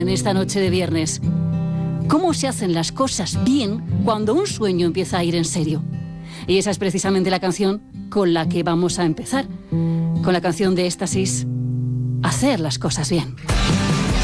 En esta noche de viernes, ¿cómo se hacen las cosas bien cuando un sueño empieza a ir en serio? Y esa es precisamente la canción con la que vamos a empezar, con la canción de Éxtasis, Hacer las cosas bien.